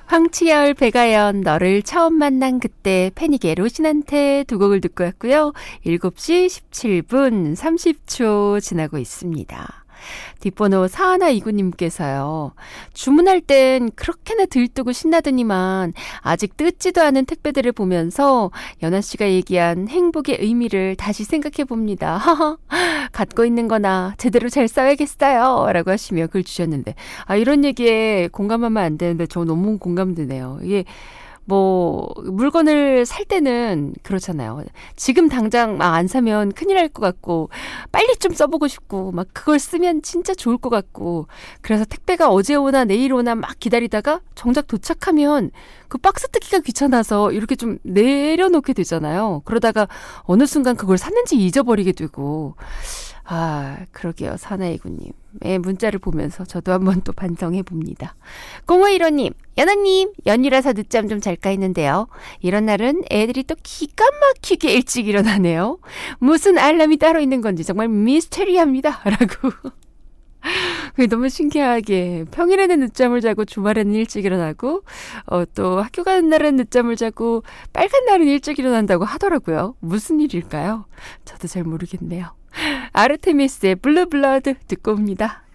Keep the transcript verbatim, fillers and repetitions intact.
황치열, 백아연, 너를 처음 만난 그때, 패닉의 로신한테 두 곡을 듣고 왔고요. 일곱 시 십칠 분 삼십 초 지나고 있습니다. 뒷번호 사하나이구님께서요. 주문할 땐 그렇게나 들뜨고 신나더니만 아직 뜯지도 않은 택배들을 보면서 연아씨가 얘기한 행복의 의미를 다시 생각해봅니다. 갖고 있는 거나 제대로 잘 써야겠어요. 라고 하시며 글 주셨는데, 아, 이런 얘기에 공감하면 안 되는데 저 너무 공감되네요. 이게 뭐 물건을 살 때는 그렇잖아요. 지금 당장 막 안 사면 큰일 날 것 같고 빨리 좀 써보고 싶고 막 그걸 쓰면 진짜 좋을 것 같고, 그래서 택배가 어제 오나 내일 오나 막 기다리다가 정작 도착하면 그 박스 뜯기가 귀찮아서 이렇게 좀 내려놓게 되잖아요. 그러다가 어느 순간 그걸 샀는지 잊어버리게 되고. 아, 그러게요. 사나이구님의 문자를 보면서 저도 한번 또 반성해봅니다. 공오일오님, 연아님, 연휴라서 늦잠 좀 잘까 했는데요. 이런 날은 애들이 또 기가 막히게 일찍 일어나네요. 무슨 알람이 따로 있는 건지 정말 미스테리합니다. 라고. 그게 너무 신기하게 평일에는 늦잠을 자고 주말에는 일찍 일어나고 어, 또 학교 가는 날은 늦잠을 자고 빨간 날은 일찍 일어난다고 하더라고요. 무슨 일일까요? 저도 잘 모르겠네요. 아르테미스의 블루블러드 듣고 옵니다.